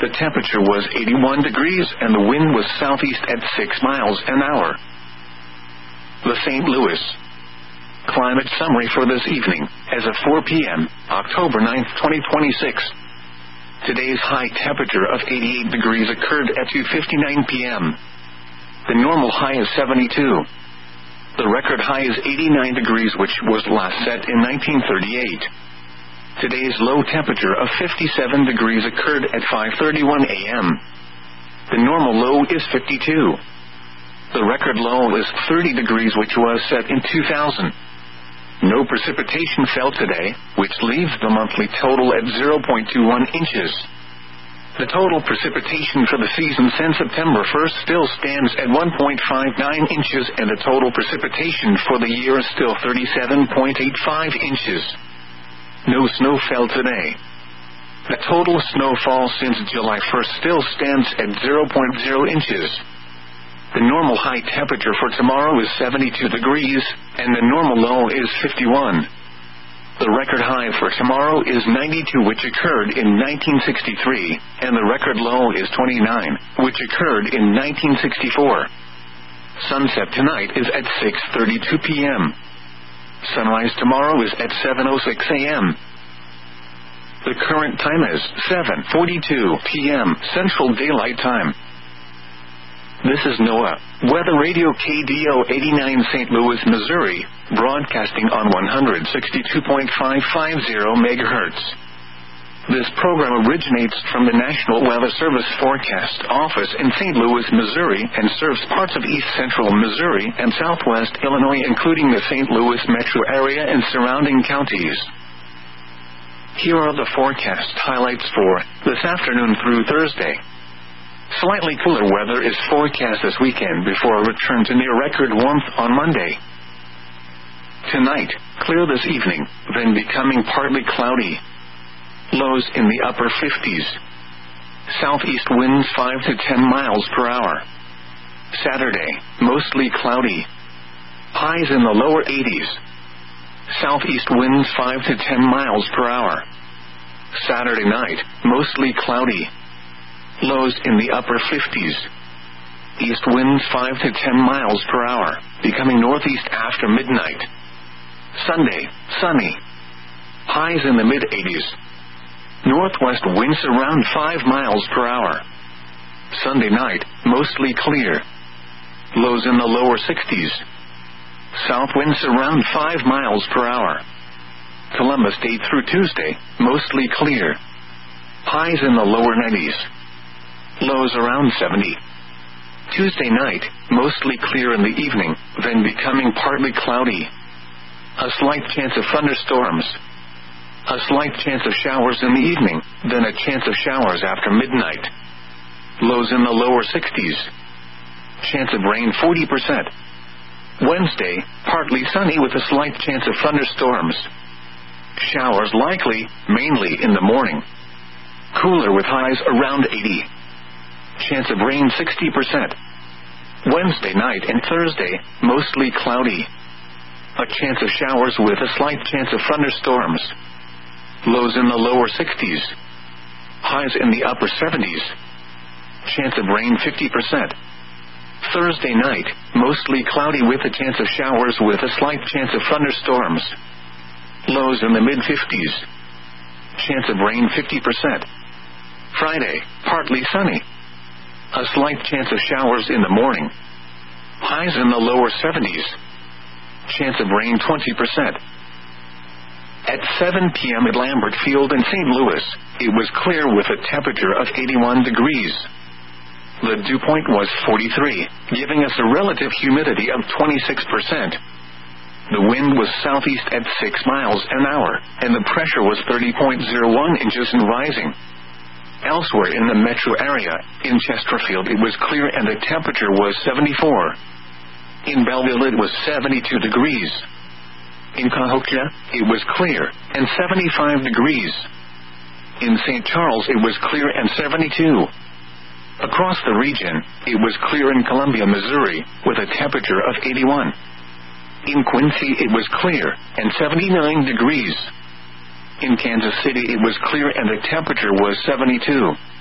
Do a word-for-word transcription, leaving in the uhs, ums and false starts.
The temperature was eighty-one degrees and the wind was southeast at six miles an hour. The Saint Louis climate summary for this evening, as of four p.m., October ninth, twenty twenty-six. Today's high temperature of eighty-eight degrees occurred at two fifty-nine p.m. The normal high is seventy-two. The record high is eighty-nine degrees, which was last set in nineteen thirty-eight. Today's low temperature of fifty-seven degrees occurred at five thirty-one a.m. The normal low is fifty-two. The record low is thirty degrees, which was set in two thousand. No precipitation fell today, which leaves the monthly total at zero point two one inches. The total precipitation for the season since September first still stands at one point five nine inches, and the total precipitation for the year is still thirty-seven point eight five inches. No snow fell today. The total snowfall since July first still stands at zero point zero inches. The normal high temperature for tomorrow is seventy-two degrees, and the normal low is fifty-one. The record high for tomorrow is ninety-two, which occurred in nineteen sixty-three, and the record low is twenty-nine, which occurred in nineteen sixty-four. Sunset tonight is at six thirty-two p.m. Sunrise tomorrow is at seven oh six a.m. The current time is seven forty-two p.m. Central Daylight Time. This is NOAA Weather Radio K D O eighty-nine Saint Louis, Missouri, broadcasting on one sixty-two point five five zero megahertz. This program originates from the National Weather Service Forecast Office in Saint Louis, Missouri, and serves parts of east central Missouri and southwest Illinois, including the Saint Louis metro area and surrounding counties. Here are the forecast highlights for this afternoon through Thursday. Slightly cooler weather is forecast this weekend before a return to near-record warmth on Monday. Tonight, clear this evening, then becoming partly cloudy. Lows in the upper fifties. Southeast winds five to ten miles per hour. Saturday, mostly cloudy. Highs in the lower eighties. Southeast winds five to ten miles per hour. Saturday night, mostly cloudy. Lows in the upper fifties. East winds five to ten miles per hour, becoming northeast after midnight. Sunday, sunny. Highs in the mid-eighties. Northwest winds around five miles per hour. Sunday night, mostly clear. Lows in the lower sixties. South winds around five miles per hour. Columbus Day through Tuesday, mostly clear. Highs in the lower nineties. Lows around seventy. Tuesday night, mostly clear in the evening, then becoming partly cloudy. A slight chance of thunderstorms. A slight chance of showers in the evening, then a chance of showers after midnight. Lows in the lower sixties. Chance of rain forty percent. Wednesday, partly sunny with a slight chance of thunderstorms. Showers likely, mainly in the morning. Cooler with highs around eighty. Chance of rain sixty percent. Wednesday night and Thursday, mostly cloudy. A chance of showers with a slight chance of thunderstorms. Lows in the lower sixties. Highs in the upper seventies. Chance of rain fifty percent. Thursday night, mostly cloudy with a chance of showers with a slight chance of thunderstorms. Lows in the mid-fifties. Chance of rain fifty percent. Friday, partly sunny. A slight chance of showers in the morning. Highs in the lower seventies. Chance of rain twenty percent. At seven p.m. at Lambert Field in Saint Louis, it was clear with a temperature of eighty-one degrees. The dew point was forty-three, giving us a relative humidity of twenty-six percent. The wind was southeast at six miles an hour, and the pressure was thirty point zero one inches and rising. Elsewhere in the metro area, in Chesterfield it was clear and the temperature was seventy-four. In Belleville it was seventy-two degrees. In Cahokia, it was clear, and seventy-five degrees. In Saint Charles, it was clear and seventy-two. Across the region, it was clear in Columbia, Missouri, with a temperature of eighty-one. In Quincy, it was clear, and seventy-nine degrees. In Kansas City, it was clear and the temperature was seventy-two.